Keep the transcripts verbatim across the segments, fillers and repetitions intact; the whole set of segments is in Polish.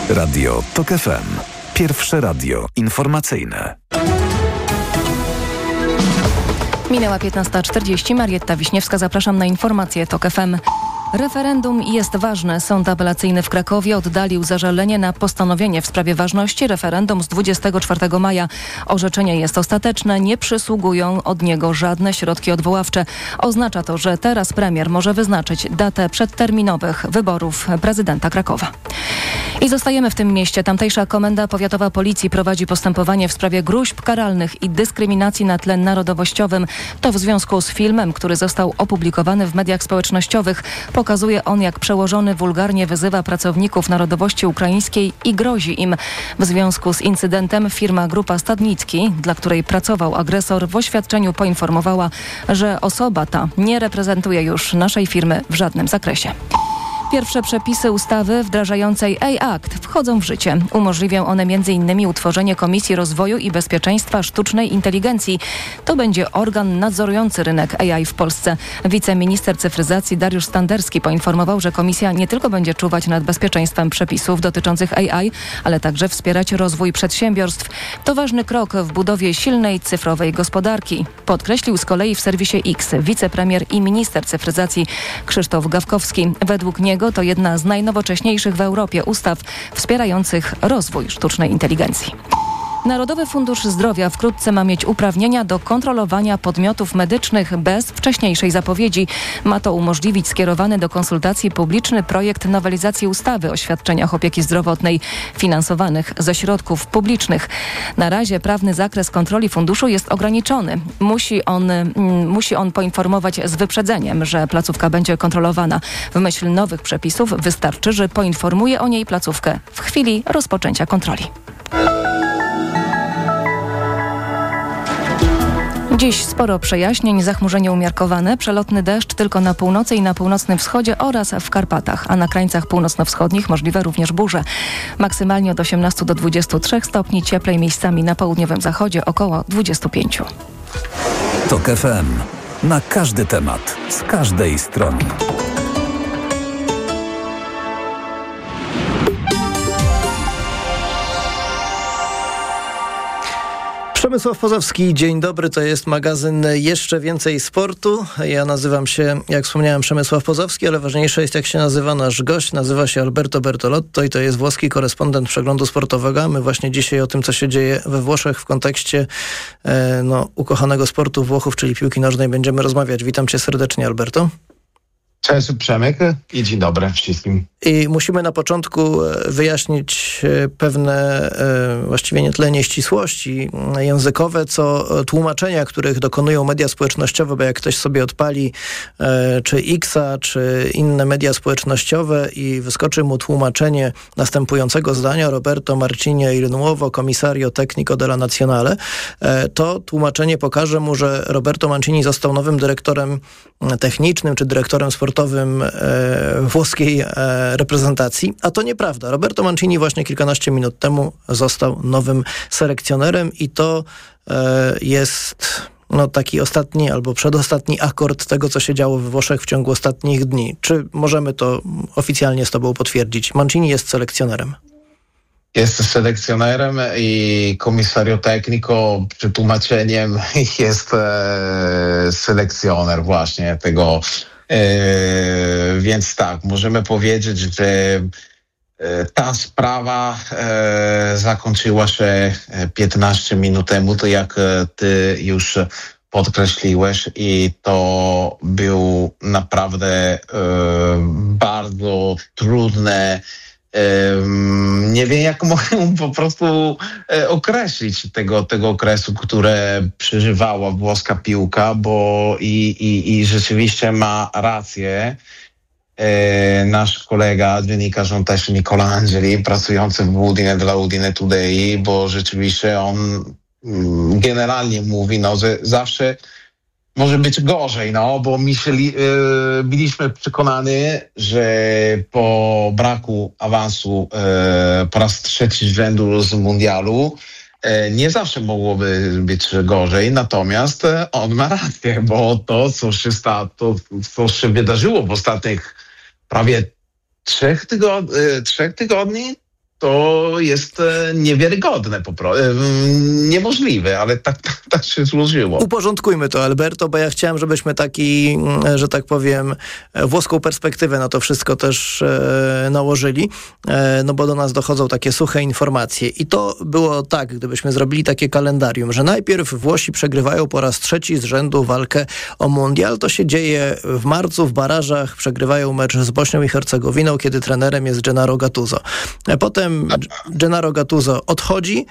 Radio TOK F M. Pierwsze radio informacyjne. Minęła piętnasta czterdzieści. Marietta Wiśniewska, zapraszam na informacje TOK F M. Referendum jest ważne. Sąd apelacyjny w Krakowie oddalił zażalenie na postanowienie w sprawie ważności referendum z dwudziestego czwartego maja. Orzeczenie jest ostateczne, nie przysługują od niego żadne środki odwoławcze. Oznacza to, że teraz premier może wyznaczyć datę przedterminowych wyborów prezydenta Krakowa. I zostajemy w tym mieście. Tamtejsza Komenda Powiatowa Policji prowadzi postępowanie w sprawie gróźb karalnych i dyskryminacji na tle narodowościowym. To w związku z filmem, który został opublikowany w mediach społecznościowych. Pokazuje on, jak przełożony wulgarnie wyzywa pracowników narodowości ukraińskiej i grozi im. W związku z incydentem firma Grupa Stadnicki, dla której pracował agresor, w oświadczeniu poinformowała, że osoba ta nie reprezentuje już naszej firmy w żadnym zakresie. Pierwsze przepisy ustawy wdrażającej A I Act wchodzą w życie. Umożliwią one między innymi utworzenie Komisji Rozwoju i Bezpieczeństwa Sztucznej Inteligencji. To będzie organ nadzorujący rynek A I w Polsce. Wiceminister cyfryzacji Dariusz Standerski poinformował, że komisja nie tylko będzie czuwać nad bezpieczeństwem przepisów dotyczących A I, ale także wspierać rozwój przedsiębiorstw. To ważny krok w budowie silnej cyfrowej gospodarki. Podkreślił z kolei w serwisie X wicepremier i minister cyfryzacji Krzysztof Gawkowski. Według niego to jedna z najnowocześniejszych w Europie ustaw wspierających rozwój sztucznej inteligencji. Narodowy Fundusz Zdrowia wkrótce ma mieć uprawnienia do kontrolowania podmiotów medycznych bez wcześniejszej zapowiedzi. Ma to umożliwić skierowany do konsultacji publiczny projekt nowelizacji ustawy o świadczeniach opieki zdrowotnej finansowanych ze środków publicznych. Na razie prawny zakres kontroli funduszu jest ograniczony. Musi on, mm, musi on poinformować z wyprzedzeniem, że placówka będzie kontrolowana. W myśl nowych przepisów wystarczy, że poinformuje o niej placówkę w chwili rozpoczęcia kontroli. Dziś sporo przejaśnień, zachmurzenie umiarkowane, przelotny deszcz tylko na północy i na północnym wschodzie oraz w Karpatach, a na krańcach północno-wschodnich możliwe również burze. Maksymalnie od osiemnastu do dwudziestu trzech stopni, cieplej miejscami na południowym zachodzie około dwudziestu pięciu. TOK F M. Na każdy temat, z każdej strony. Przemysław Pozowski, dzień dobry, to jest magazyn Jeszcze Więcej Sportu. Ja nazywam się, jak wspomniałem, Przemysław Pozowski, ale ważniejsze jest, jak się nazywa nasz gość. Nazywa się Alberto Bertolotto i to jest włoski korespondent Przeglądu Sportowego. A my właśnie dzisiaj o tym, co się dzieje we Włoszech w kontekście e, no, ukochanego sportu Włochów, czyli piłki nożnej, będziemy rozmawiać. Witam cię serdecznie, Alberto. Cześć, Przemek i dzień dobry wszystkim. I musimy na początku wyjaśnić pewne właściwie nie tyle nieścisłości językowe, co tłumaczenia, których dokonują media społecznościowe, bo jak ktoś sobie odpali czy Xa, czy inne media społecznościowe i wyskoczy mu tłumaczenie następującego zdania: Roberto Mancini il nuovo commissario tecnico della Nazionale, to tłumaczenie pokaże mu, że Roberto Mancini został nowym dyrektorem technicznym, czy dyrektorem sportowym e, włoskiej e, reprezentacji, a to nieprawda. Roberto Mancini właśnie kilkanaście minut temu został nowym selekcjonerem i to e, jest no, taki ostatni albo przedostatni akord tego, co się działo we Włoszech w ciągu ostatnich dni. Czy możemy to oficjalnie z tobą potwierdzić? Mancini jest selekcjonerem. Jest selekcjonerem i komisario tecnico, przetłumaczeniem jest e, selekcjoner właśnie tego. E, więc tak, możemy powiedzieć, że e, ta sprawa e, zakończyła się piętnaście minut temu, to jak ty już podkreśliłeś, i to był naprawdę e, bardzo trudne. Nie wiem, jak mogę po prostu określić tego, tego okresu, które przeżywała włoska piłka, bo i, i, i rzeczywiście ma rację nasz kolega, dziennikarz też Nicola Angeli, pracujący w Udine dla Udine Today, bo rzeczywiście on generalnie mówi, no, że zawsze może być gorzej, no, bo myśli, yy, byliśmy przekonani, że po braku awansu yy, po raz trzeci z rzędu z mundialu yy, nie zawsze mogłoby być gorzej, natomiast yy, on ma rację, bo to, co się stało, to, co się wydarzyło w ostatnich prawie trzech, tygod- yy, trzech tygodni, to jest niewiarygodne, po prostu, niemożliwe, ale tak, tak, tak się złożyło. Uporządkujmy to, Alberto, bo ja chciałem, żebyśmy taki, że tak powiem, włoską perspektywę na to wszystko też e, nałożyli, e, no bo do nas dochodzą takie suche informacje. I to było tak, gdybyśmy zrobili takie kalendarium, że najpierw Włosi przegrywają po raz trzeci z rzędu walkę o mundial. To się dzieje w marcu w barażach, przegrywają mecz z Bośnią i Hercegowiną, kiedy trenerem jest Gennaro Gattuso. Potem Gennaro Gattuso odchodzi,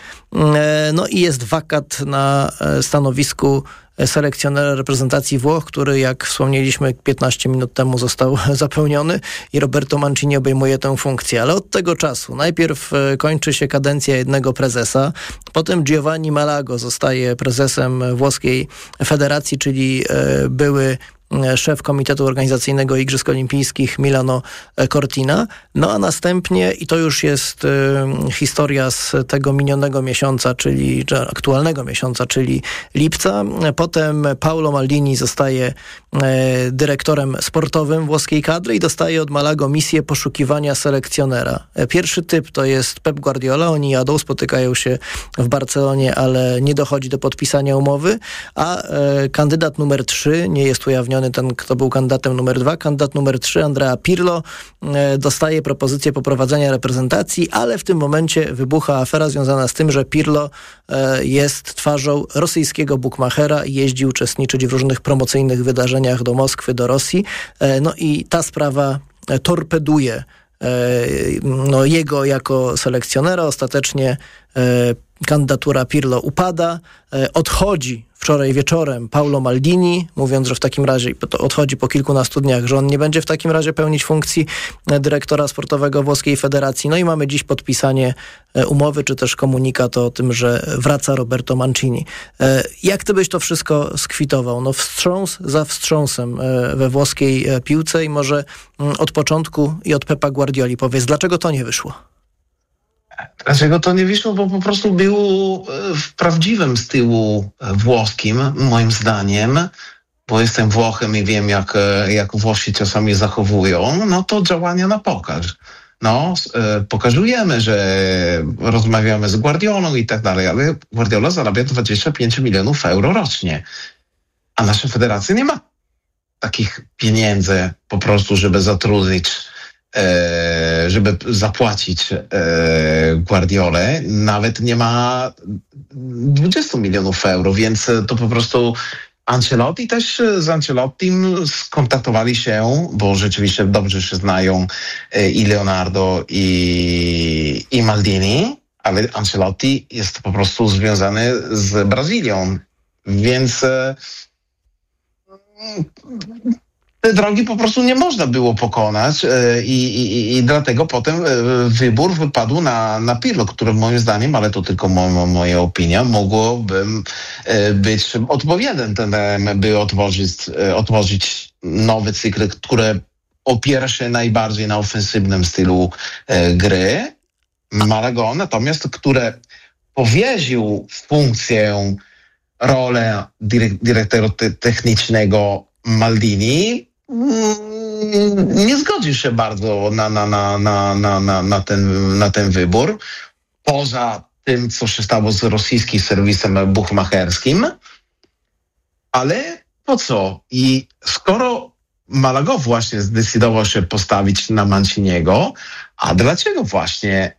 no i jest wakat na stanowisku selekcjonera reprezentacji Włoch, który, jak wspomnieliśmy, piętnaście minut temu został zapełniony i Roberto Mancini obejmuje tę funkcję. Ale od tego czasu najpierw kończy się kadencja jednego prezesa, potem Giovanni Malago zostaje prezesem włoskiej federacji, czyli były szef Komitetu Organizacyjnego Igrzysk Olimpijskich Milano Cortina. No a następnie, i to już jest y, historia z tego minionego miesiąca, czyli czy aktualnego miesiąca, czyli lipca. Potem Paolo Maldini zostaje y, dyrektorem sportowym włoskiej kadry i dostaje od Malago misję poszukiwania selekcjonera. Pierwszy typ to jest Pep Guardiola. Oni jadą, spotykają się w Barcelonie, ale nie dochodzi do podpisania umowy, a y, kandydat numer trzy, nie jest ujawniony ten, kto był kandydatem numer dwa. Kandydat numer trzy, Andrea Pirlo, e, dostaje propozycję poprowadzenia reprezentacji, ale w tym momencie wybucha afera związana z tym, że Pirlo e, jest twarzą rosyjskiego bookmachera i jeździ uczestniczyć w różnych promocyjnych wydarzeniach do Moskwy, do Rosji. E, no i ta sprawa e, torpeduje e, no, jego jako selekcjonera. Ostatecznie e, kandydatura Pirlo upada, e, odchodzi wczoraj wieczorem Paolo Maldini, mówiąc, że w takim razie to odchodzi po kilkunastu dniach, że on nie będzie w takim razie pełnić funkcji dyrektora sportowego Włoskiej Federacji. No i mamy dziś podpisanie umowy, czy też komunikat o tym, że wraca Roberto Mancini. Jak ty byś to wszystko skwitował? No wstrząs za wstrząsem we włoskiej piłce i może od początku i od Pepa Guardioli powiedz, dlaczego to nie wyszło? Dlaczego to nie wyszło? Bo po prostu był w prawdziwym stylu włoskim, moim zdaniem, bo jestem Włochem i wiem, jak, jak Włosi czasami zachowują, no to działania na pokaz. No, pokazujemy, że rozmawiamy z Guardiolą i tak dalej, ale Guardiola zarabia dwadzieścia pięć milionów euro rocznie, a nasza federacja nie ma takich pieniędzy po prostu, żeby zatrudnić żeby zapłacić Guardiolę, nawet nie ma dwadzieścia milionów euro, więc to po prostu Ancelotti też z Ancelottim skontaktowali się, bo rzeczywiście dobrze się znają i Leonardo i, i Maldini, ale Ancelotti jest po prostu związany z Brazylią, więc te drogi po prostu nie można było pokonać i, i, i dlatego potem wybór wypadł na, na Pirlo, który moim zdaniem, ale to tylko mo, moja opinia, mogłoby być odpowiednim trenerem, by otworzyć, otworzyć nowy cykl, który opiera się najbardziej na ofensywnym stylu gry. Malago natomiast, które powierzył funkcję, rolę dyrektora te, technicznego Maldini, nie zgodził się bardzo na, na, na, na, na, na, na, ten, na ten wybór. Poza tym, co się stało z rosyjskim serwisem buchmacherskim. Ale po co? I skoro Malago właśnie zdecydował się postawić na Manciniego, a dlaczego właśnie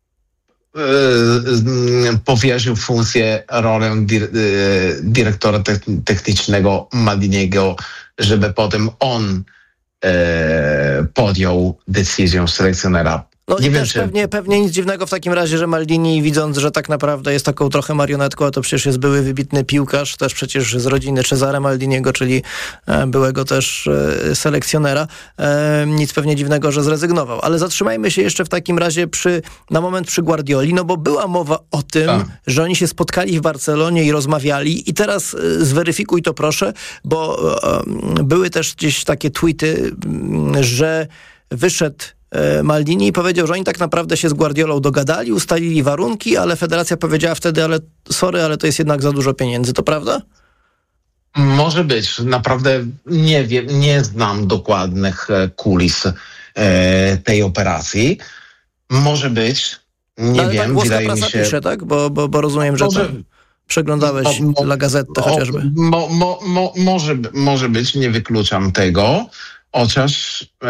yy, powierzył funkcję, rolę dir, yy, dyrektora te, technicznego Maldiniego, żeby potem on e, podjął decyzję selekcjonera. No nie i wiem, też czy... pewnie, pewnie nic dziwnego w takim razie, że Maldini, widząc, że tak naprawdę jest taką trochę marionetką, a to przecież jest były wybitny piłkarz, też przecież z rodziny Cesare Maldiniego, czyli e, byłego też e, selekcjonera. E, nic pewnie dziwnego, że zrezygnował. Ale zatrzymajmy się jeszcze w takim razie przy, na moment przy Guardioli, no bo była mowa o tym, a. że oni się spotkali w Barcelonie i rozmawiali i teraz e, zweryfikuj to proszę, bo e, były też gdzieś takie tweety, że wyszedł Maldini i powiedział, że oni tak naprawdę się z Guardiolą dogadali, ustalili warunki, ale federacja powiedziała wtedy, ale sorry, ale to jest jednak za dużo pieniędzy. To prawda? Może być. Naprawdę nie wiem, nie znam dokładnych kulis e, tej operacji. Może być, Nie ale wiem, tak wydaje mi prasa się... pisze, tak? Bo, bo, bo rozumiem, że Może... tam przeglądałeś Mo, mo, La Gazetę chociażby. Mo, mo, mo, może, może być, nie wykluczam tego, chociaż e,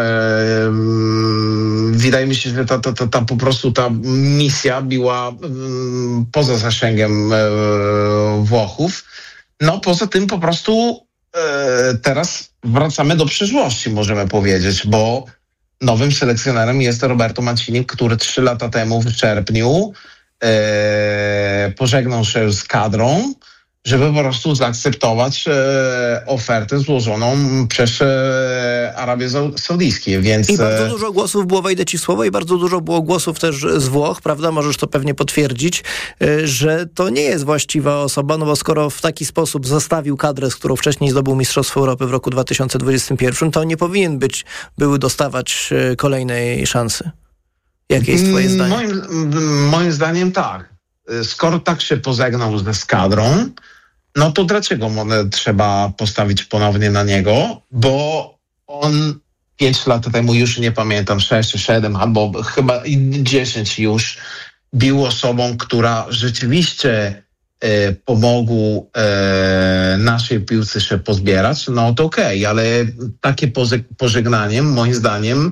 wydaje mi się, że ta, ta, ta, ta po prostu ta misja była m, poza zasięgiem e, Włochów. No poza tym po prostu e, teraz wracamy do przyszłości, możemy powiedzieć, bo nowym selekcjonerem jest Roberto Mancini, który trzy lata temu w czerwcu e, pożegnał się z kadrą, żeby po prostu zaakceptować e, ofertę złożoną przez e, Arabię Saudyjską. Więc, I bardzo dużo głosów było, wejdę ci słowo, i bardzo dużo było głosów też z Włoch, prawda, możesz to pewnie potwierdzić, e, że to nie jest właściwa osoba, no bo skoro w taki sposób zostawił kadrę, z którą wcześniej zdobył Mistrzostwo Europy w roku dwa tysiące dwudziestym pierwszym, to nie powinien być, były dostawać e, kolejnej szansy. Jakie jest twoje zdanie? Moim, moim zdaniem tak. Skoro tak się pożegnał z kadrą, no to dlaczego trzeba postawić ponownie na niego? Bo on pięć lat temu, już nie pamiętam, sześć, siedem albo chyba dziesięć już, był osobą, która rzeczywiście e, pomogł e, naszej piłce się pozbierać. No to okej, okay, ale takie pożegnanie moim zdaniem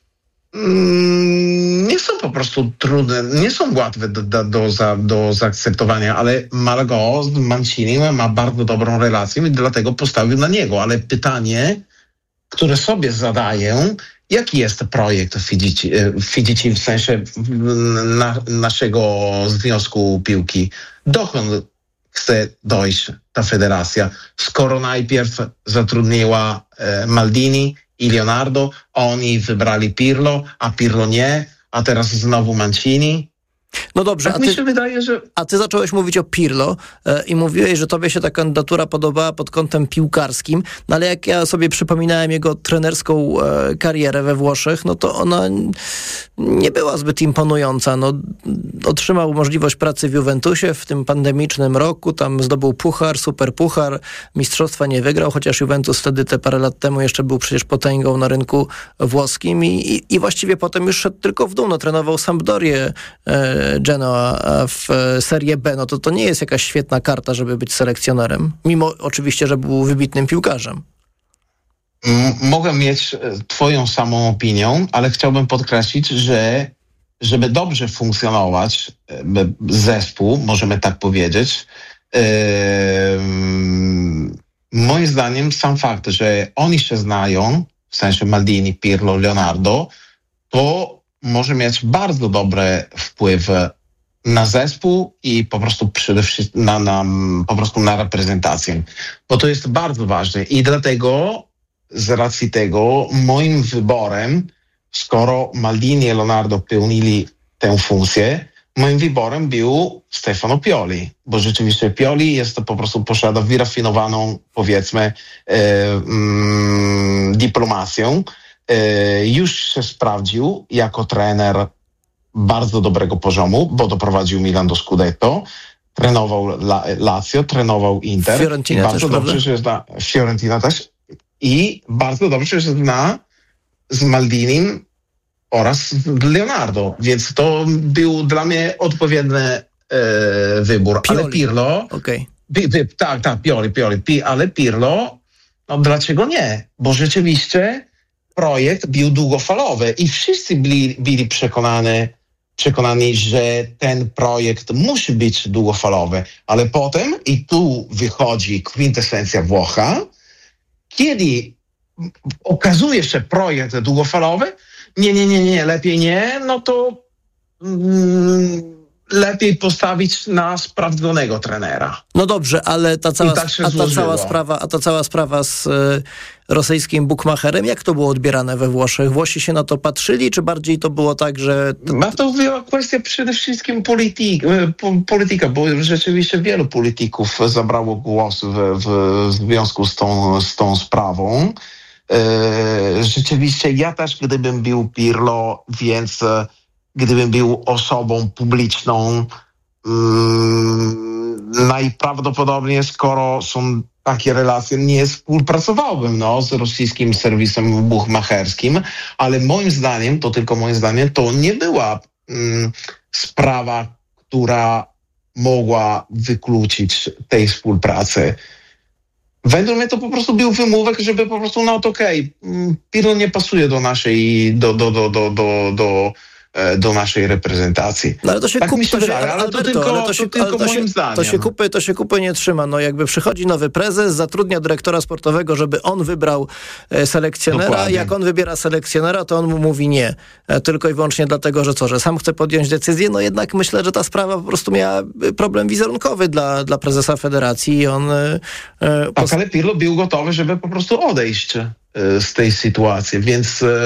nie są po prostu trudne, nie są łatwe do, do, do, za, do zaakceptowania, ale Malaga z Mancini ma bardzo dobrą relację i dlatego postawił na niego. Ale pytanie, które sobie zadaję, jaki jest projekt Fidzici, Fidzici w sensie na, naszego Związku Piłki? Dokąd chce dojść ta federacja? Skoro najpierw zatrudniła e, Maldini i Leonardo, oni wybrali Pirlo, a Pirlo nie, a teraz znowu Mancini. No dobrze, tak a, mi ty, się wydaje, że... a ty zacząłeś mówić o Pirlo e, i mówiłeś, że tobie się ta kandydatura podobała pod kątem piłkarskim, no ale jak ja sobie przypominałem jego trenerską e, karierę we Włoszech, no to ona nie była zbyt imponująca. No, otrzymał możliwość pracy w Juventusie w tym pandemicznym roku, tam zdobył puchar, super puchar, mistrzostwa nie wygrał, chociaż Juventus wtedy te parę lat temu jeszcze był przecież potęgą na rynku włoskim i, i, i właściwie potem już szedł tylko w dół, no, trenował Sampdorię e, Genoa w Serie B, no to to nie jest jakaś świetna karta, żeby być selekcjonerem, mimo oczywiście, że był wybitnym piłkarzem. M- mogę mieć twoją samą opinię, ale chciałbym podkreślić, że żeby dobrze funkcjonować zespół, możemy tak powiedzieć, yy, moim zdaniem sam fakt, że oni się znają, w sensie Maldini, Pirlo, Leonardo, to może mieć bardzo dobry wpływ na zespół i po prostu przede wszystkim na, na, po prostu na reprezentację. Bo to jest bardzo ważne i dlatego z racji tego moim wyborem, skoro Maldini i Leonardo pełnili tę funkcję, moim wyborem był Stefano Pioli, bo rzeczywiście Pioli jest to po prostu posiada wyrafinowaną, powiedzmy, e, mm, dyplomację. E, już się sprawdził jako trener bardzo dobrego poziomu, bo doprowadził Milan do Scudetto, trenował La, Lazio, trenował Inter. Fiorentina bardzo też, dobrze się zna, Fiorentina też. I bardzo dobrze się zna z Maldinim oraz Leonardo, więc to był dla mnie odpowiedni e, wybór. Pioli. Ale Pirlo... Okay. Pi, pi, tak, tak, Pioli, Pioli. Pi, ale Pirlo, no dlaczego nie? Bo rzeczywiście projekt był długofalowy i wszyscy byli, byli przekonani, przekonani, że ten projekt musi być długofalowy. Ale potem, i tu wychodzi kwintesencja Włocha, kiedy okazuje się projekt długofalowy, nie, nie, nie, nie, lepiej nie, no to mm, lepiej postawić na sprawdzonego trenera. No dobrze, ale ta cała, tak się a ta cała sprawa, a ta cała sprawa z y, rosyjskim bukmacherem, jak to było odbierane we Włoszech? Włosi się na to patrzyli, czy bardziej to było tak, że... A to była kwestia przede wszystkim polityk, polityka, bo rzeczywiście wielu polityków zabrało głos w, w związku z tą, z tą sprawą. E, rzeczywiście ja też, gdybym był Pirlo, więc e, gdybym był osobą publiczną, mm, najprawdopodobniej, skoro są takie relacje, nie współpracowałbym no, z rosyjskim serwisem buchmacherskim, ale moim zdaniem, to tylko moim zdaniem, to nie była mm, sprawa, która mogła wykluczyć tej współpracy. Według mnie to po prostu był wymówek, żeby po prostu, no to okej, okay, Pirlo nie pasuje do naszej, do, do, do, do, do, do, do naszej reprezentacji. No ale to się tak kup, mi się to się, wydaje, ale Alberto, to tylko, ale to się, to tylko ale to moim się, zdaniem. To się, kupy, to się kupy nie trzyma. No jakby przychodzi nowy prezes, zatrudnia dyrektora sportowego, żeby on wybrał e, selekcjonera. Dokładnie. Jak on wybiera selekcjonera, to on mu mówi nie. E, tylko i wyłącznie dlatego, że co, że sam chce podjąć decyzję. No jednak myślę, że ta sprawa po prostu miała problem wizerunkowy dla, dla prezesa federacji i on... E, e, tak, ale Pirlo był gotowy, żeby po prostu odejść e, z tej sytuacji, więc... E,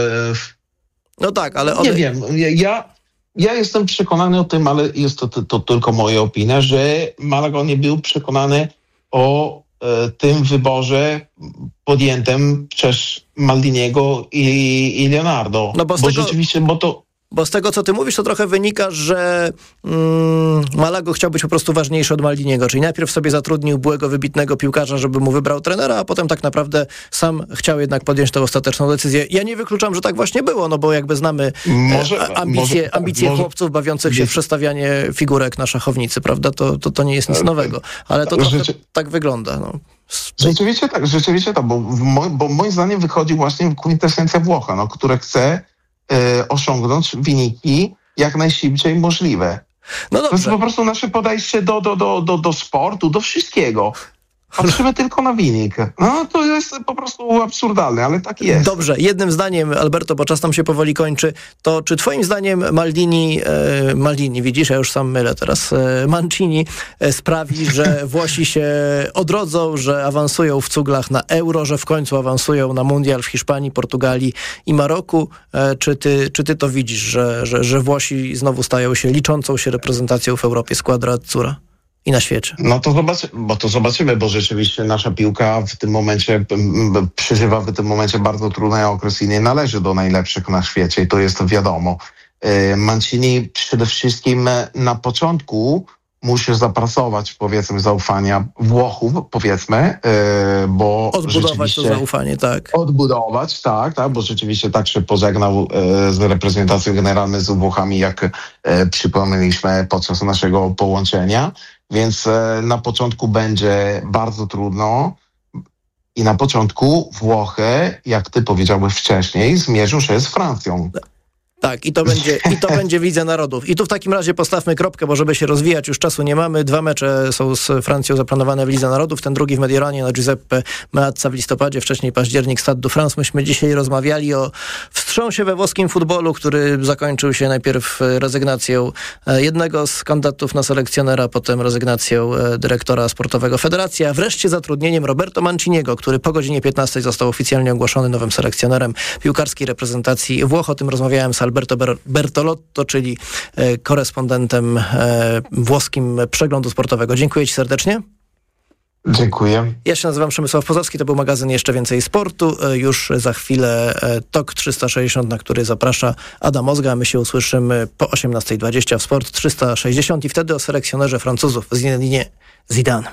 no tak, ale... Ode... Nie wiem, ja... Ja jestem przekonany o tym, ale jest to, to, to tylko moja opinia, że Malaga nie był przekonany o e, tym wyborze podjętym przez Maldiniego i, i Leonardo. No bo, z bo tego... rzeczywiście, bo to... Bo z tego, co ty mówisz, to trochę wynika, że mm, Malago chciał być po prostu ważniejszy od Maldiniego, czyli najpierw sobie zatrudnił byłego, wybitnego piłkarza, żeby mu wybrał trenera, a potem tak naprawdę sam chciał jednak podjąć tę ostateczną decyzję. Ja nie wykluczam, że tak właśnie było, no bo jakby znamy może, e, ambicje, może, ambicje może, chłopców bawiących się w przestawianie figurek na szachownicy, prawda? To, to, to nie jest nic nowego, ale to trochę Rzeczy... tak wygląda, no. Rzeczywiście tak, rzeczywiście tak, bo, mo, bo moim zdaniem wychodzi właśnie kwintesencja Włocha, no, które chce e, osiągnąć wyniki jak najszybciej możliwe. No to jest po prostu nasze podejście do, do, do, do, do sportu, do wszystkiego. Patrzymy tylko na wynik. No to jest po prostu absurdalne, ale tak jest. Dobrze, jednym zdaniem, Alberto, bo czas nam się powoli kończy, to czy twoim zdaniem Maldini, e, Maldini, widzisz, ja już sam mylę teraz, e, Mancini e, sprawi, że Włosi się odrodzą, że awansują w cuglach na Euro, że w końcu awansują na Mundial w Hiszpanii, Portugalii i Maroku? E, czy, ty, czy ty to widzisz, że, że, że Włosi znowu stają się liczącą się reprezentacją w Europie Squadra Azzurra? I na świecie. No to zobaczymy, bo to zobaczymy, bo rzeczywiście nasza piłka w tym momencie przeżywa w tym momencie bardzo trudny okres i nie należy do najlepszych na świecie i to jest wiadomo. Mancini przede wszystkim na początku musi zapracować, powiedzmy, zaufania Włochów, powiedzmy, bo odbudować to zaufanie, tak. Odbudować, tak, tak, bo rzeczywiście tak się pożegnał z reprezentacją generalną z Włochami, jak przypomnieliśmy podczas naszego połączenia. Więc na początku będzie bardzo trudno i na początku Włochy, jak ty powiedziałeś wcześniej, zmierzą się z Francją. Tak, i to będzie, i to będzie w Lidze Narodów. I tu w takim razie postawmy kropkę, bo żeby się rozwijać, już czasu nie mamy. Dwa mecze są z Francją zaplanowane w Lidze Narodów. Ten drugi w Mediolanie na Giuseppe Meazza w listopadzie, wcześniej październik Stade de France. Myśmy dzisiaj rozmawiali o wstrząsie we włoskim futbolu, który zakończył się najpierw rezygnacją jednego z kandydatów na selekcjonera, potem rezygnacją dyrektora sportowego federacji, a wreszcie zatrudnieniem Roberto Manciniego, który po godzinie piętnastej został oficjalnie ogłoszony nowym selekcjonerem piłkarskiej reprezentacji Włoch. O tym rozmawiałem z Alberto Bertolotto, czyli e, korespondentem e, włoskim Przeglądu Sportowego. Dziękuję ci serdecznie. Dziękuję. Ja się nazywam Przemysław Pozowski, to był magazyn Jeszcze Więcej Sportu. E, już za chwilę e, T O K trzysta sześćdziesiąt, na który zaprasza Adam Ozga. My się usłyszymy po osiemnastej dwadzieścia w Sport trzysta sześćdziesiąt i wtedy o selekcjonerze Francuzów Zinedine Zidane.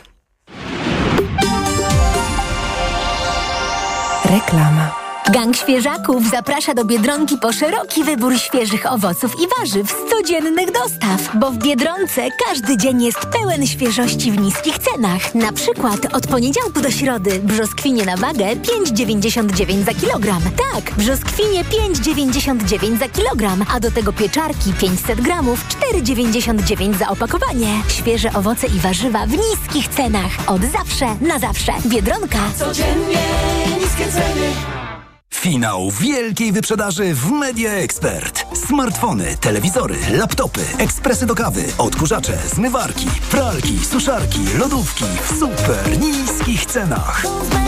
Reklama. Gang Świeżaków zaprasza do Biedronki po szeroki wybór świeżych owoców i warzyw z codziennych dostaw, bo w Biedronce każdy dzień jest pełen świeżości w niskich cenach. Na przykład od poniedziałku do środy brzoskwinie na wagę pięć dziewięćdziesiąt dziewięć za kilogram. Tak, brzoskwinie pięć dziewięćdziesiąt dziewięć za kilogram, a do tego pieczarki pięćset gramów cztery dziewięćdziesiąt dziewięć za opakowanie. Świeże owoce i warzywa w niskich cenach. Od zawsze na zawsze. Biedronka. Codziennie niskie ceny. Finał wielkiej wyprzedaży w Media Expert. Smartfony, telewizory, laptopy, ekspresy do kawy, odkurzacze, zmywarki, pralki, suszarki, lodówki w super niskich cenach.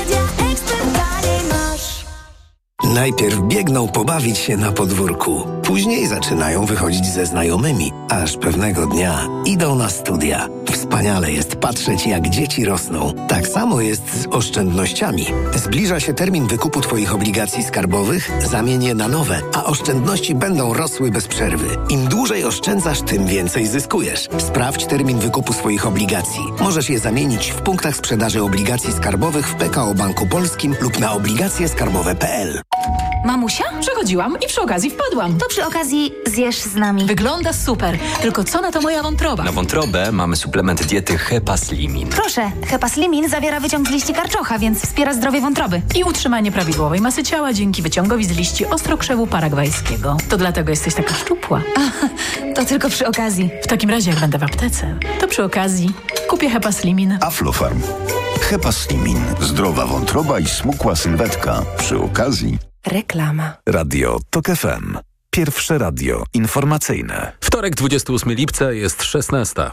Najpierw biegną pobawić się na podwórku. Później zaczynają wychodzić ze znajomymi, aż pewnego dnia idą na studia. Wspaniale jest patrzeć, jak dzieci rosną. Tak samo jest z oszczędnościami. Zbliża się termin wykupu Twoich obligacji skarbowych, zamień je na nowe, a oszczędności będą rosły bez przerwy. Im dłużej oszczędzasz, tym więcej zyskujesz. Sprawdź termin wykupu swoich obligacji. Możesz je zamienić w punktach sprzedaży obligacji skarbowych w P K O Banku Polskim lub na obligacje skarbowe kropka p l. Mamusia? Przechodziłam i przy okazji wpadłam. To przy okazji zjesz z nami. Wygląda super, tylko co na to moja wątroba? Na wątrobę mamy suplement diety Hepaslimin. Proszę, Hepaslimin zawiera wyciąg z liści karczocha, więc wspiera zdrowie wątroby. I utrzymanie prawidłowej masy ciała dzięki wyciągowi z liści ostrokrzewu paragwajskiego. To dlatego jesteś taka szczupła. A, to tylko przy okazji. W takim razie, jak będę w aptece, to przy okazji kupię Hepaslimin. Aflofarm. Hepaslimin. Zdrowa wątroba i smukła sylwetka. Przy okazji Reklama. Radio TOK F M. Pierwsze radio informacyjne. Wtorek, dwudziestego ósmego lipca, jest szesnasta.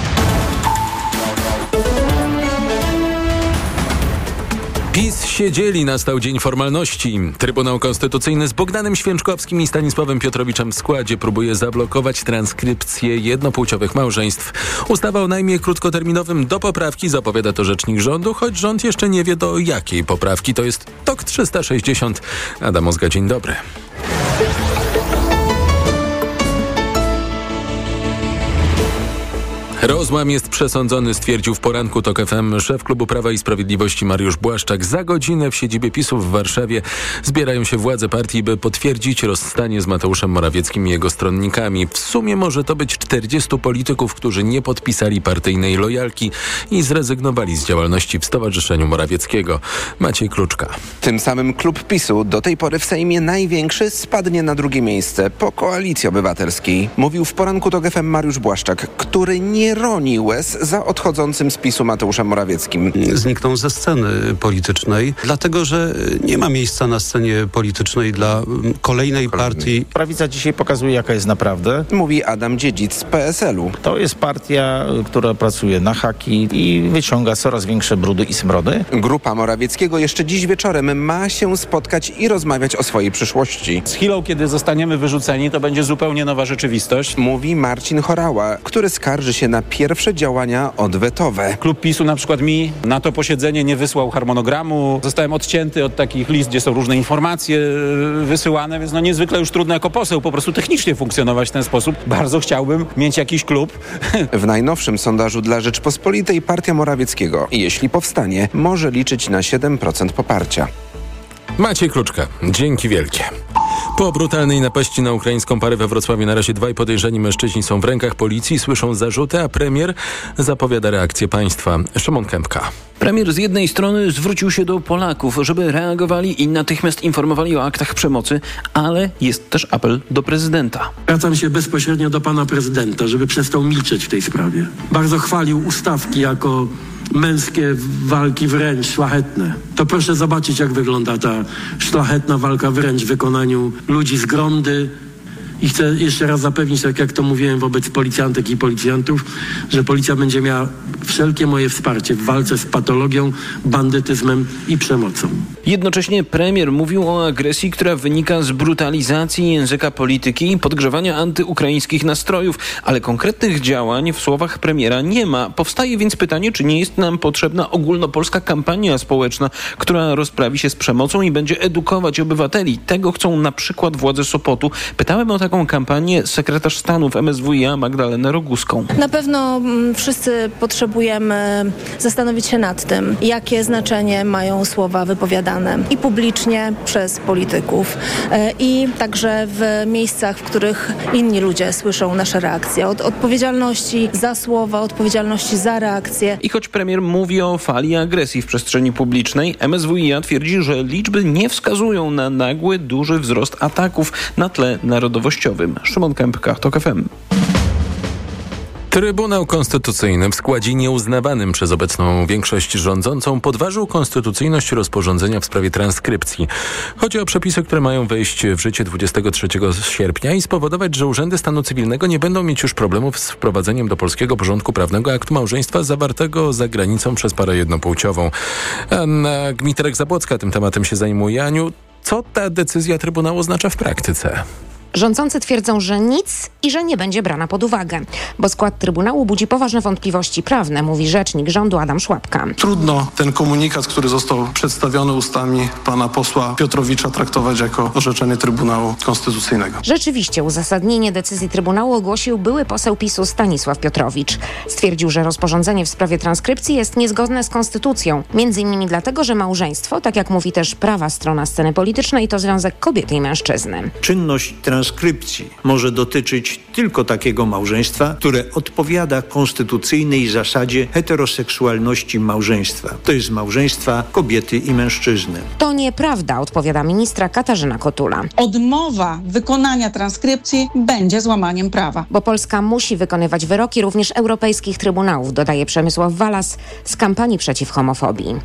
PiS siedzieli, nastał dzień formalności. Trybunał Konstytucyjny z Bogdanem Święczkowskim i Stanisławem Piotrowiczem w składzie próbuje zablokować transkrypcję jednopłciowych małżeństw. Ustawa o najmie krótkoterminowym do poprawki, zapowiada to rzecznik rządu, choć rząd jeszcze nie wie do jakiej poprawki. To jest TOK trzysta sześćdziesiąt. Adam Ozga, dzień dobry. Rozłam jest przesądzony, stwierdził w poranku TOK F M szef klubu Prawa i Sprawiedliwości Mariusz Błaszczak. Za godzinę w siedzibie PiSu w Warszawie zbierają się władze partii, by potwierdzić rozstanie z Mateuszem Morawieckim i jego stronnikami. W sumie może to być czterdziestu polityków, którzy nie podpisali partyjnej lojalki i zrezygnowali z działalności w Stowarzyszeniu Morawieckiego. Maciej Kluczka. Tym samym klub PiSu, do tej pory w Sejmie największy, spadnie na drugie miejsce po Koalicji Obywatelskiej. Mówił w poranku TOK F M Mariusz Błaszczak, który nie roni łez za odchodzącym z PiSu Mateuszem Morawieckim. Zniknął ze sceny politycznej, dlatego że nie ma miejsca na scenie politycznej dla kolejnej partii. Prawica dzisiaj pokazuje, jaka jest naprawdę. Mówi Adam Dziedzic z P S L u. To jest partia, która pracuje na haki i wyciąga coraz większe brudy i smrody. Grupa Morawieckiego jeszcze dziś wieczorem ma się spotkać i rozmawiać o swojej przyszłości. Z chwilą, kiedy zostaniemy wyrzuceni, to będzie zupełnie nowa rzeczywistość. Mówi Marcin Horała, który skarży się na pierwsze działania odwetowe. Klub PiSu na przykład mi na to posiedzenie nie wysłał harmonogramu. Zostałem odcięty od takich list, gdzie są różne informacje wysyłane, więc no niezwykle już trudno jako poseł po prostu technicznie funkcjonować w ten sposób. Bardzo chciałbym mieć jakiś klub. W najnowszym sondażu dla Rzeczpospolitej partia Morawieckiego, jeśli powstanie, może liczyć na siedem procent poparcia. Maciej Kluczka, dzięki wielkie. Po brutalnej napaści na ukraińską parę we Wrocławiu na razie dwaj podejrzani mężczyźni są w rękach policji, słyszą zarzuty, a premier zapowiada reakcję państwa. Szymon Kępka. Premier z jednej strony zwrócił się do Polaków, żeby reagowali i natychmiast informowali o aktach przemocy, ale jest też apel do prezydenta. Zwracam się bezpośrednio do pana prezydenta, żeby przestał milczeć w tej sprawie. Bardzo chwalił ustawki jako męskie walki wręcz szlachetne. To proszę zobaczyć, jak wygląda ta szlachetna walka wręcz w wykonaniu ludzi z Grondy. I chcę jeszcze raz zapewnić, tak jak to mówiłem wobec policjantek i policjantów, że policja będzie miała wszelkie moje wsparcie w walce z patologią, bandytyzmem i przemocą. Jednocześnie premier mówił o agresji, która wynika z brutalizacji języka polityki i podgrzewania antyukraińskich nastrojów, ale konkretnych działań w słowach premiera nie ma. Powstaje więc pytanie, czy nie jest nam potrzebna ogólnopolska kampania społeczna, która rozprawi się z przemocą i będzie edukować obywateli. Tego chcą na przykład władze Sopotu. Pytałem o taką kampanię sekretarz stanu w M S W iA Magdalenę Roguską. Na pewno m, wszyscy potrzebujemy zastanowić się nad tym, jakie znaczenie mają słowa wypowiadane i publicznie przez polityków e, i także w miejscach, w których inni ludzie słyszą nasze reakcje. Od odpowiedzialności za słowa, odpowiedzialności za reakcje. I choć premier mówi o fali agresji w przestrzeni publicznej, M S W iA twierdzi, że liczby nie wskazują na nagły, duży wzrost ataków na tle narodowościowym. Szymon Kępka, TOK F M. Trybunał Konstytucyjny w składzie nieuznawanym przez obecną większość rządzącą podważył konstytucyjność rozporządzenia w sprawie transkrypcji. Chodzi o przepisy, które mają wejść w życie dwudziestego trzeciego sierpnia i spowodować, że urzędy stanu cywilnego nie będą mieć już problemów z wprowadzeniem do polskiego porządku prawnego aktu małżeństwa zawartego za granicą przez parę jednopłciową. Anna Gmiterek-Zabłocka tym tematem się zajmuje. Aniu, co ta decyzja Trybunału oznacza w praktyce? Rządzący twierdzą, że nic i że nie będzie brana pod uwagę, bo skład Trybunału budzi poważne wątpliwości prawne, mówi rzecznik rządu Adam Szłapka. Trudno ten komunikat, który został przedstawiony ustami pana posła Piotrowicza, traktować jako orzeczenie Trybunału Konstytucyjnego. Rzeczywiście uzasadnienie decyzji Trybunału ogłosił były poseł PiSu Stanisław Piotrowicz. Stwierdził, że rozporządzenie w sprawie transkrypcji jest niezgodne z konstytucją. Między innymi dlatego, że małżeństwo, tak jak mówi też prawa strona sceny politycznej, to związek kobiety i mężczyzny. Czynność transkrypcji może dotyczyć tylko takiego małżeństwa, które odpowiada konstytucyjnej zasadzie heteroseksualności małżeństwa. To jest małżeństwa kobiety i mężczyzny. To nieprawda, odpowiada ministra Katarzyna Kotula. Odmowa wykonania transkrypcji będzie złamaniem prawa. Bo Polska musi wykonywać wyroki również europejskich trybunałów, dodaje Przemysław Walas z kampanii przeciw homofobii.